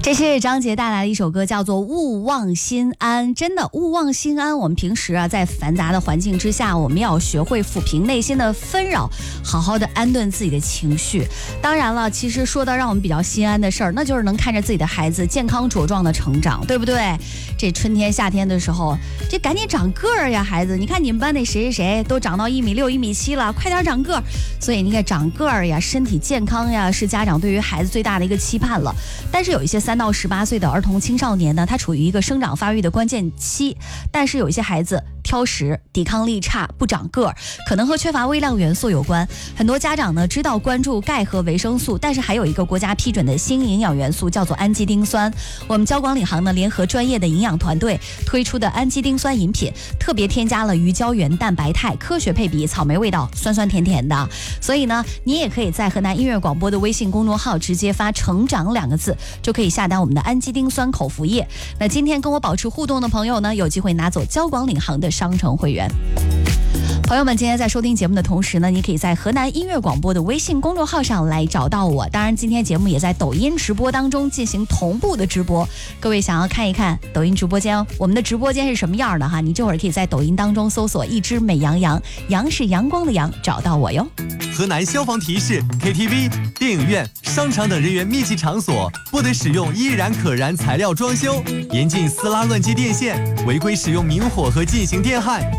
这是张杰带来的一首歌，叫做《勿忘心安》。真的，勿忘心安。我们平时在繁杂的环境之下，我们要学会抚平内心的纷扰，好好的安顿自己的情绪。当然了，其实说到让我们比较心安的事儿，那就是能看着自己的孩子健康茁壮的成长，对不对？这春天夏天的时候，这赶紧长个儿呀，孩子！你看你们班那谁谁谁都长到1.6米、1.7米了，快点长个儿。所以你看，长个儿呀，身体健康呀，是家长对于孩子最大的一个期盼了。但是有一些3到18岁的儿童青少年呢，他处于一个生长发育的关键期，但是有一些孩子挑食、抵抗力差、不长个儿，可能和缺乏微量元素有关。很多家长呢知道关注钙和维生素，但是还有一个国家批准的新营养元素叫做氨基丁酸。我们交广领航呢联合专业的营养团队推出的氨基丁酸饮品，特别添加了鱼胶原蛋白肽，科学配比，草莓味道，酸酸甜甜的。所以呢，你也可以在河南音乐广播的微信公众号直接发成长2个字，就可以下单我们的氨基丁酸口服液。那今天跟我保持互动的朋友呢，有机会拿走交广领航的商城会员。朋友们，今天在收听节目的同时呢，你可以在河南音乐广播的微信公众号上来找到我。当然，今天节目也在抖音直播当中进行同步的直播。各位想要看一看抖音直播间，我们的直播间是什么样的哈？你这会儿可以在抖音当中搜索一只美羊羊，羊是阳光的羊，找到我哟。 河南消防提示 ：KTV、电影院、商场等人员密集场所不得使用易燃可燃材料装修，严禁撕拉乱接电线，违规使用明火和进行电焊。